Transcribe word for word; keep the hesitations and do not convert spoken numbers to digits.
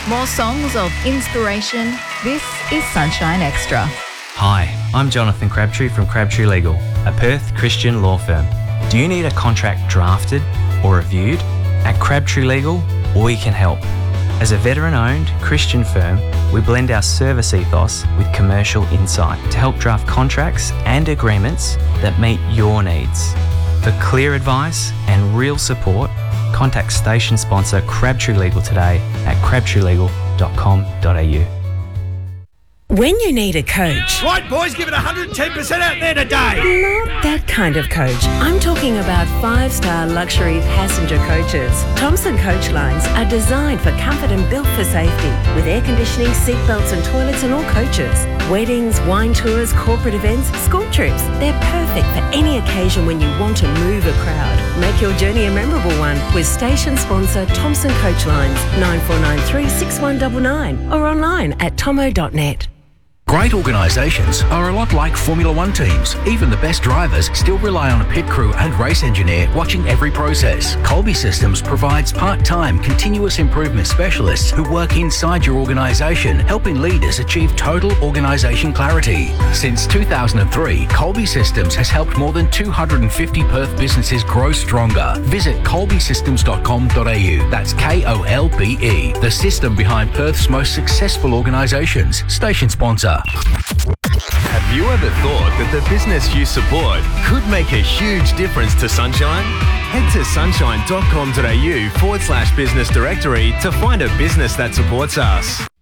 More songs of inspiration. This is Sunshine Extra. Hi, I'm Jonathan Crabtree from Crabtree Legal, a Perth Christian law firm. Do you need a contract drafted or reviewed? At Crabtree Legal, we can help. As a veteran-owned Christian firm, we blend our service ethos with commercial insight to help draft contracts and agreements that meet your needs. For clear advice and real support, contact station sponsor Crabtree Legal today at crabtree legal dot com dot a u. When you need a coach. Right, boys, give it one hundred ten percent out there today. Not that kind of coach. I'm talking about five-star luxury passenger coaches. Thomson Coach Lines are designed for comfort and built for safety, with air conditioning, seat belts and toilets in all coaches. Weddings, wine tours, corporate events, school trips. They're perfect for any occasion when you want to move a crowd. Make your journey a memorable one with station sponsor Thomson Coach Lines, nine four nine three, six one nine nine, or online at tomo dot net. Great organisations are a lot like Formula One teams. Even the best drivers still rely on a pit crew and race engineer watching every process. Colby Systems provides part-time continuous improvement specialists who work inside your organisation, helping leaders achieve total organisation clarity. Since two thousand three, Colby Systems has helped more than two hundred fifty Perth businesses grow stronger. Visit colby systems dot com dot a u. That's K O L B E, the system behind Perth's most successful organisations. Station sponsor. Have you ever thought that the business you support could make a huge difference to Sunshine? Head to sunshine dot com dot a u forward slash business directory to find a business that supports us.